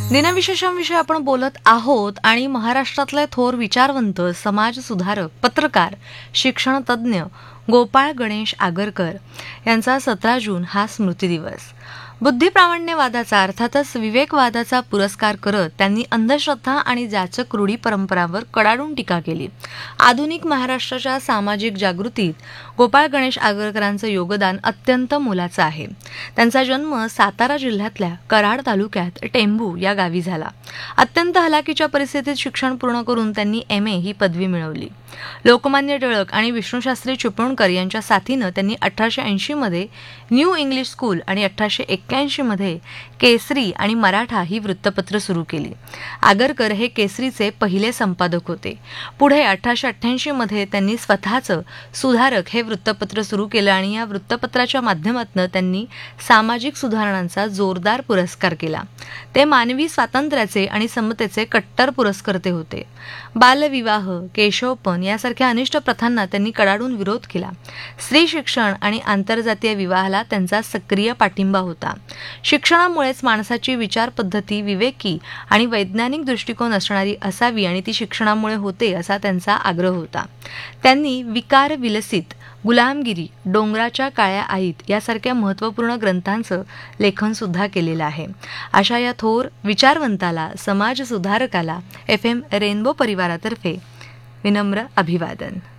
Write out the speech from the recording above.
दिनविशेषांविषयी आपण बोलत आहोत आणि महाराष्ट्रातले थोर विचारवंत, समाज सुधारक, पत्रकार, शिक्षण तज्ज्ञ गोपाळ गणेश आगरकर यांचा 17 जून हा स्मृती दिवस. बुद्धिप्रामाण्यवादाचा अर्थातच विवेकवादाचा पुरस्कार करत त्यांनी अंधश्रद्धा आणि जाचक रूढी परंपरांवर कडाडून टीका केली. आधुनिक महाराष्ट्राच्या सामाजिक जागृतीत गोपाळ गणेश आगरकरांचं योगदान अत्यंत मोलाचं आहे. त्यांचा जन्म सातारा जिल्ह्यातल्या कराड तालुक्यात टेंभू या गावी झाला. अत्यंत हलाखीच्या परिस्थितीत शिक्षण पूर्ण करून त्यांनी MA ही पदवी मिळवली. लोकमान्य टिळक आणि विष्णुशास्त्री चिपळूणकर यांच्या साथीनं त्यांनी 1880 मध्ये न्यू इंग्लिश स्कूल आणि 1881 मध्ये केसरी आणि मराठा ही वृत्तपत्र सुरू केली. आगरकर हे केसरीचे पहिले संपादक होते. पुढे 1888 मध्ये त्यांनी स्वतःचं सुधारक हे वृत्तपत्र सुरू केलं आणि या वृत्तपत्राच्या माध्यमातून त्यांनी सामाजिक सुधारणांचा जोरदार पुरस्कार केला. ते मानवी स्वातंत्र्याचे आणि समतेचे कट्टर पुरस्कर्ते होते. बालविवाह, केशवपण यासारख्या अनिष्ट प्रथांना त्यांनी कडाडून विरोध केला. स्त्री शिक्षण आणि आंतरजातीय विवाहाला त्यांचा सक्रिय पाठिंबा होता. शिक्षणामुळेच माणसाची विचार पद्धती विवेकी आणि वैज्ञानिक दृष्टिकोन असणारी असावी आणि ती शिक्षणामुळे होते असा त्यांचा आग्रह होता. त्यांनी विकार विलसित, गुलामगिरी, डोंगराच्या काळ्या आईत यासारख्या महत्त्वपूर्ण ग्रंथांचं लेखन सुद्धा केलेलं आहे. अशा या थोर विचारवंताला, समाज सुधारकाला FM रेनबो परिवारातर्फे विनम्र अभिवादन.